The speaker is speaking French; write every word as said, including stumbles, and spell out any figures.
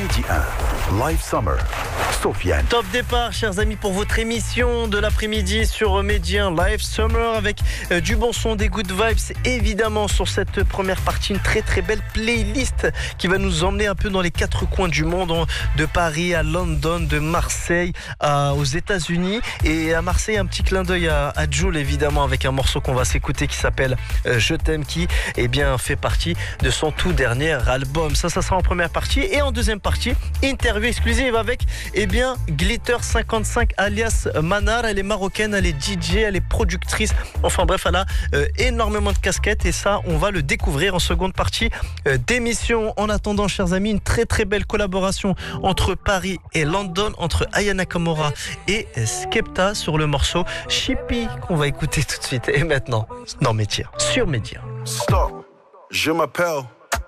Mehdi un, Live Summer, Sofiane. Top départ, chers amis, pour votre émission de l'après-midi sur Mehdi un Live Summer avec euh, du bon son, des good vibes. Évidemment, sur cette première partie, une très très belle playlist qui va nous emmener un peu dans les quatre coins du monde, hein, de Paris à London, de Marseille à, aux États-Unis. Et à Marseille, un petit clin d'œil à, à Jul, évidemment, avec un morceau qu'on va s'écouter qui s'appelle euh, Je t'aime, qui eh bien, fait partie de son tout dernier album. Ça, ça sera en première partie. Et en deuxième partie, interview exclusive avec eh bien, Glitter cinquante-cinq alias Manar. Elle est marocaine, elle est D J, elle est productrice. Enfin bref, elle a euh, énormément de casquettes et ça, on va le découvrir en seconde partie euh, d'émission. En attendant, chers amis, une très très belle collaboration entre Paris et London, entre Aya Nakamura et Skepta sur le morceau Chippy qu'on va écouter tout de suite. Et maintenant, dans Média, sur Média. Stop, je m'appelle